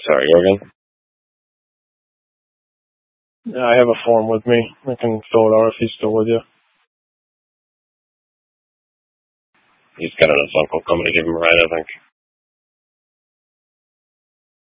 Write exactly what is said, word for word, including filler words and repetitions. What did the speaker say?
Sorry, Jorgen? Yeah, I have a form with me. I can fill it out if he's still with you. He's got an uncle coming to give him a ride, I think.